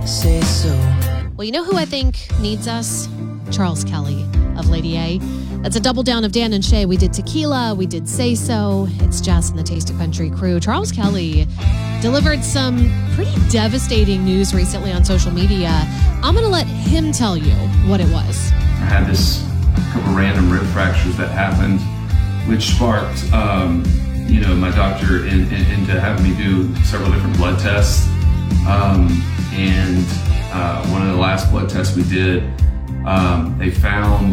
say so. Well, you know who I think needs us? Charles Kelly of Lady A. That's a double down of Dan and Shay. We did Tequila, we did Say So. It's Jess and the Taste of Country crew. Charles Kelly delivered some pretty devastating news recently on social media. I'm going to let him tell you what it was. I had this couple random rib fractures that happened, which sparked, my doctor into having me do several different blood tests. One of the last blood tests we did, they found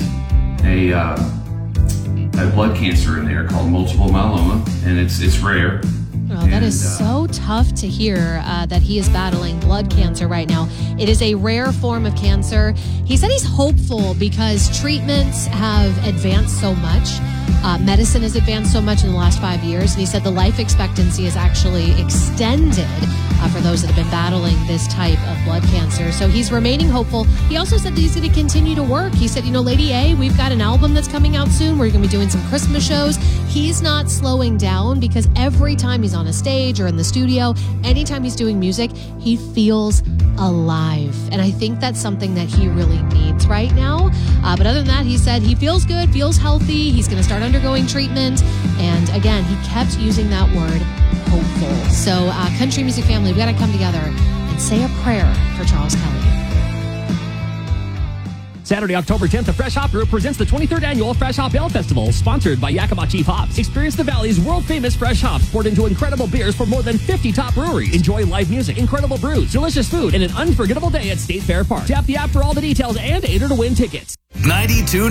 a blood cancer in there called multiple myeloma, and it's rare. Oh, that is so tough to hear that he is battling blood cancer right now. It is a rare form of cancer. He said he's hopeful because treatments have advanced so much. Medicine has advanced so much in the last 5 years. And he said the life expectancy is actually extended for those that have been battling this type of blood cancer. So he's remaining hopeful. He also said that he's going to continue to work. He said, Lady A, we've got an album that's coming out soon. We're going to be doing some Christmas shows. He's not slowing down because every time he's on a stage or in the studio, anytime he's doing music, he feels alive. And I think that's something that he really needs right now. But other than that, he said he feels good, feels healthy. He's going to start undergoing treatment. And again, he kept using that word, hopeful. So country music family, we got to come together and say a prayer for Charles Kelly. Saturday, October 10th, the Fresh Hop Group presents the 23rd Annual Fresh Hop Ale Festival, sponsored by Yakima Chief Hops. Experience the Valley's world-famous fresh hops poured into incredible beers from more than 50 top breweries. Enjoy live music, incredible brews, delicious food, and an unforgettable day at State Fair Park. Tap the app for all the details and enter to win tickets. 92